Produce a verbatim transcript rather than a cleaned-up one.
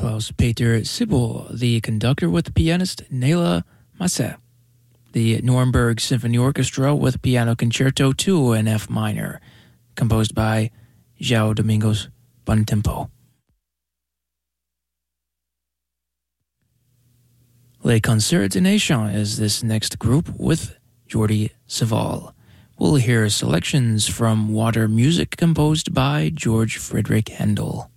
Klaus-Peter Sibyl, the conductor with pianist Nela Masse. The Nuremberg Symphony Orchestra with Piano Concerto two in F minor, composed by João Domingos Bontempo. Les Concerts de Nation is this next group with Jordi Savall. We'll hear selections from Water Music composed by George Frederick Handel.